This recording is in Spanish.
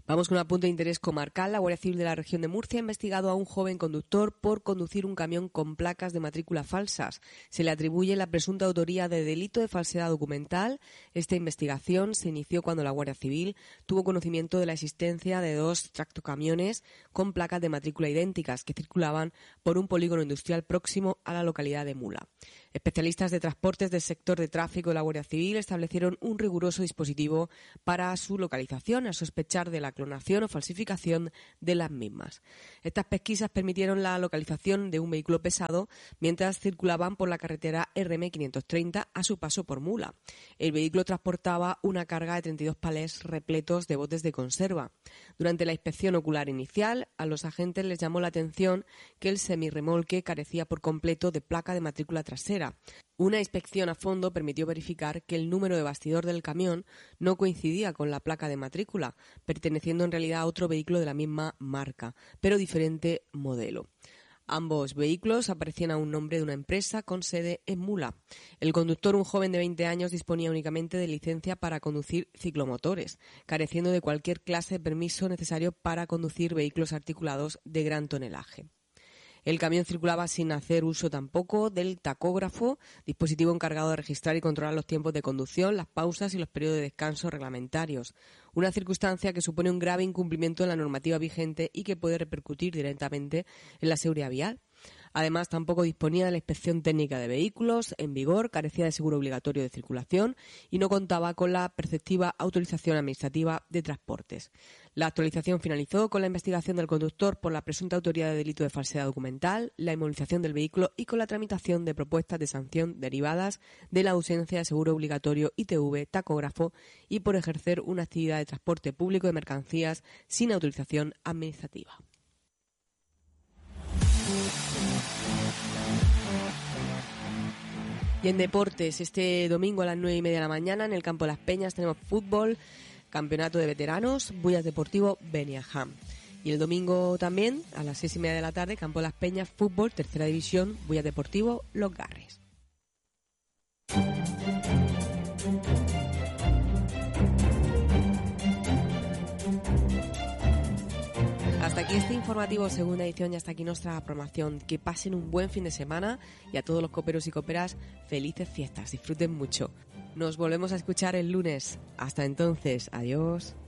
Vamos con un apunte de interés comarcal. La Guardia Civil de la región de Murcia ha investigado a un joven conductor por conducir un camión con placas de matrícula falsas. Se le atribuye la presunta autoría de delito de falsedad documental. Esta investigación se inició cuando la Guardia Civil tuvo conocimiento de la existencia de 2 tractocamiones con placas de matrícula idénticas que circulaban por un polígono industrial próximo a la localidad de Mula. Especialistas de transportes del sector de tráfico de la Guardia Civil establecieron un riguroso dispositivo para su localización al sospechar de la clonación o falsificación de las mismas. Estas pesquisas permitieron la localización de un vehículo pesado mientras circulaban por la carretera RM530 a su paso por Mula. El vehículo transportaba una carga de 32 palés repletos de botes de conserva. Durante la inspección ocular inicial, a los agentes les llamó la atención que el semirremolque carecía por completo de placa de matrícula trasera. Una inspección a fondo permitió verificar que el número de bastidor del camión no coincidía con la placa de matrícula, perteneciendo en realidad a otro vehículo de la misma marca, pero diferente modelo. Ambos vehículos aparecían a un nombre de una empresa con sede en Mula. El conductor, un joven de 20 años, disponía únicamente de licencia para conducir ciclomotores, careciendo de cualquier clase de permiso necesario para conducir vehículos articulados de gran tonelaje. El camión circulaba sin hacer uso tampoco del tacógrafo, dispositivo encargado de registrar y controlar los tiempos de conducción, las pausas y los periodos de descanso reglamentarios. Una circunstancia que supone un grave incumplimiento de la normativa vigente y que puede repercutir directamente en la seguridad vial. Además, tampoco disponía de la inspección técnica de vehículos en vigor, carecía de seguro obligatorio de circulación y no contaba con la perceptiva autorización administrativa de transportes. La actualización finalizó con la investigación del conductor por la presunta autoría de delito de falsedad documental, la inmovilización del vehículo y con la tramitación de propuestas de sanción derivadas de la ausencia de seguro obligatorio, ITV, tacógrafo y por ejercer una actividad de transporte público de mercancías sin autorización administrativa. Y en deportes, este domingo a las 9:30 de la mañana en el campo de Las Peñas tenemos fútbol, campeonato de veteranos, Bullas Deportivo Beniajam. Y el domingo también a las 6:30 de la tarde, campo de Las Peñas, fútbol, tercera división, Bullas Deportivo Los Garres. Hasta aquí este informativo segunda edición y hasta aquí nuestra programación. Que pasen un buen fin de semana y a todos los coperos y coperas, felices fiestas, disfruten mucho. Nos volvemos a escuchar el lunes. Hasta entonces, adiós.